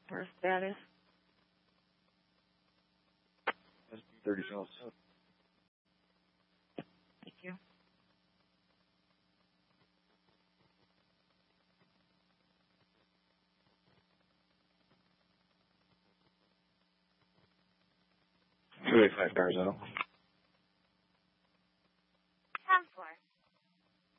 Her status? 30 cells. Thank you. Two 85 Barzell.